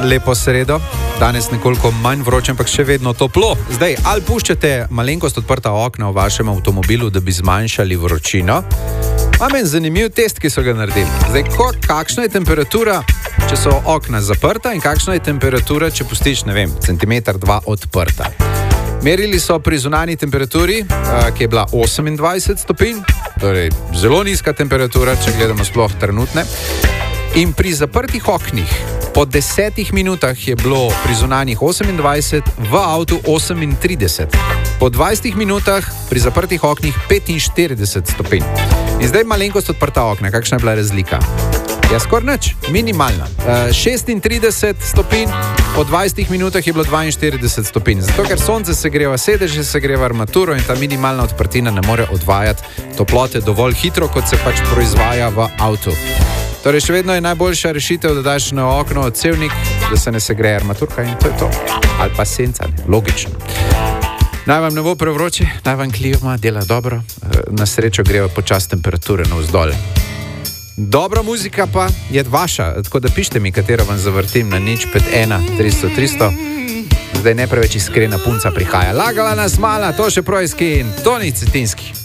lepo sredo. Danes nekoliko manj vroče, ampak še vedno toplo. Zdaj, ali puščate malenkost odprta okna v vašem avtomobilu, da bi zmanjšali vročino? Imam en zanimiv test, ki so ga naredili. Zdaj, kakšna je temperatura, če so okna zaprta, in kakšna je temperatura, če pustiš, ne vem, centimeter, dva odprta. Merili so pri zunanji temperaturi, ki je bila 28 stopinj, torej zelo nizka temperatura, če gledamo sploh trenutne. In pri zaprtih oknih po 10 minutah je bilo pri zunanjih 28, v avtu 38. Po 20 minutah pri zaprtih oknih 45 stopinj. In zdaj malenkost odprta okna, kakšna je bila razlika? Ja, skoraj nič, minimalna. 36 stopinj, po 20 minutah je bilo 42 stopinj. Zato, ker sonce segreva sedeže, segreva armaturo in ta minimalna odprtina ne more odvajati toplote dovolj hitro, kot se pač proizvaja v avtu. Torej, še vedno je najboljša rešitev, da daš na okno odsevnik, da se ne segreje armaturka in to je to. Ali pa senca, logično. Naj vam ne bo prevroče, naj vam klima dela dobro, na srečo grejo počas temperature navzdol. Dobra muzika pa je vaša, tako da pišite mi, katero vam zavrtim na 051 300 300. Zdaj ne preveč iskrena punca prihaja. Lagala nas mala, to še projski in Toni Cetinski.